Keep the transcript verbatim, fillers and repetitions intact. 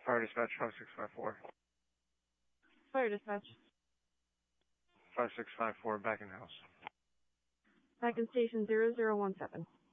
Fire dispatch five six five four. Fire dispatch. five six five four, back in house. Back in station zero zero one seven.